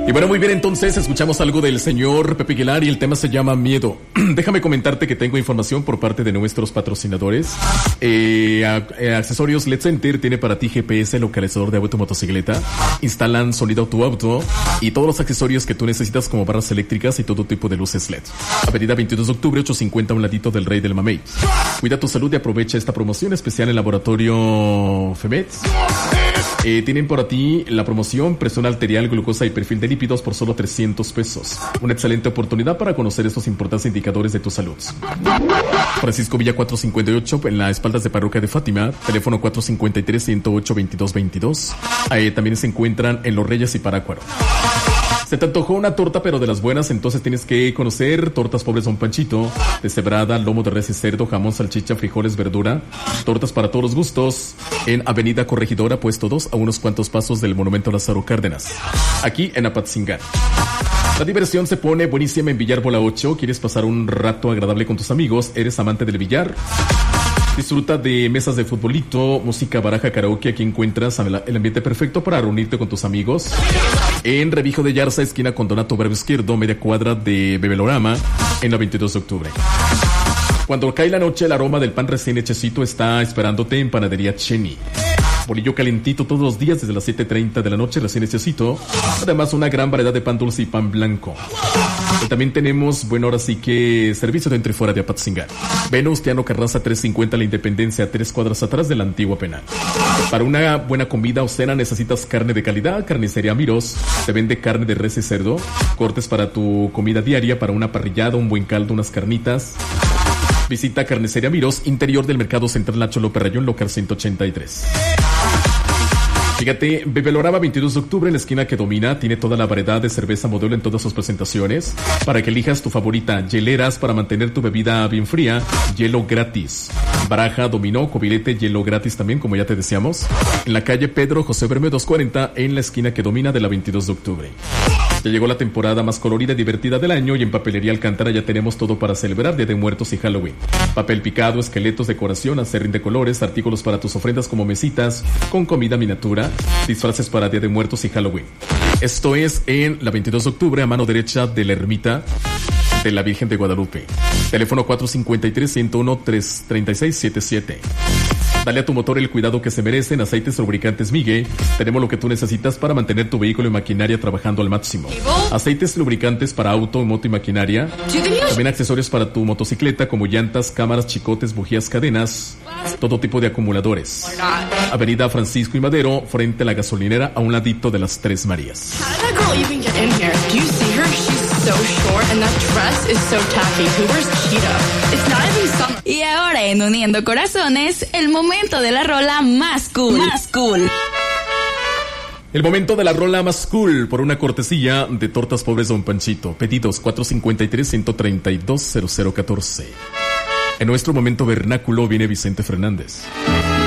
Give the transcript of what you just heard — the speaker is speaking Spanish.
Y bueno, muy bien, entonces escuchamos algo del señor Pepe Aguilar y el tema se llama Miedo. Déjame comentarte que tengo información por parte de nuestros patrocinadores. Accesorios LED Center tiene para ti GPS, localizador de auto, motocicleta. Instalan sonido a tu auto y todos los accesorios que tú necesitas como barras eléctricas y todo tipo de luces LED. Avenida 22 de octubre, 850, a un ladito del Rey del Mamey. Cuida tu salud y aprovecha esta promoción especial en Laboratorio FEMETS. Tienen por ti la promoción presión arterial, glucosa y perfil de lípidos por solo 300 pesos. Una excelente oportunidad para conocer estos importantes indicadores de tu salud. Francisco Villa 458 en las espaldas de Parroquia de Fátima. Teléfono 453-108-2222. También se encuentran en Los Reyes y Parácuaro. ¿Se te antojó una torta pero de las buenas? Entonces tienes que conocer Tortas Pobres Don Panchito, deshebrada, lomo de res y cerdo, jamón, salchicha, frijoles, verdura. Tortas para todos los gustos en Avenida Corregidora, puesto 2, a unos cuantos pasos del Monumento Lázaro Cárdenas, aquí en Apatzingán. La diversión se pone buenísima en Billar Bola 8. ¿Quieres pasar un rato agradable con tus amigos? ¿Eres amante del billar? Disfruta de mesas de futbolito, música, baraja, karaoke. Aquí encuentras el ambiente perfecto para reunirte con tus amigos. En Revijo de Yarza, esquina con Donato Bravo Izquierdo, media cuadra de Bebelorama, en la 22 de octubre. Cuando cae la noche, el aroma del pan recién hechecito está esperándote en Panadería Cheni. Bolillo calentito todos los días desde las 7:30 de la noche, recién hechecito. Además, una gran variedad de pan dulce y pan blanco. Y también tenemos, bueno, ahora sí que servicio dentro y fuera de Apatzingán. Venustiano Carranza 350, La Independencia, 3 cuadras atrás de la antigua penal. Para una buena comida o cena necesitas carne de calidad. Carnicería Miros te vende carne de res y cerdo, cortes para tu comida diaria, para una parrillada, un buen caldo, unas carnitas. Visita Carnicería Miros, interior del Mercado Central Nacho López Rayón, local 183. Fíjate, Bebelorama 22 de octubre, en la esquina que domina, tiene toda la variedad de cerveza modelo en todas sus presentaciones, para que elijas tu favorita. Hieleras para mantener tu bebida bien fría, hielo gratis. Baraja, dominó, cobilete, hielo gratis también, como ya te decíamos. En la calle Pedro José Bermúdez 240, en la esquina que domina de la 22 de octubre. Ya llegó la temporada más colorida y divertida del año y en Papelería Alcántara ya tenemos todo para celebrar Día de Muertos y Halloween. Papel picado, esqueletos, decoración, acerrín de colores, artículos para tus ofrendas como mesitas con comida miniatura, disfraces para Día de Muertos y Halloween. Esto es en la 22 de octubre, a mano derecha de la ermita de la Virgen de Guadalupe. Teléfono 453-101-3677. Dale a tu motor el cuidado que se merecen. Aceites lubricantes Migue. Tenemos lo que tú necesitas para mantener tu vehículo y maquinaria trabajando al máximo. Aceites lubricantes para auto, moto y maquinaria. También accesorios para tu motocicleta como llantas, cámaras, chicotes, bujías, cadenas. Todo tipo de acumuladores. Avenida Francisco y Madero, frente a la gasolinera, a un ladito de las Tres Marías. Y ahora en Uniendo Corazones, el momento de la rola más cool. El momento de la rola más cool, por una cortesía de Tortas Pobres Don Panchito. Pedidos 453-132-0014. En nuestro momento vernáculo viene Vicente Fernández.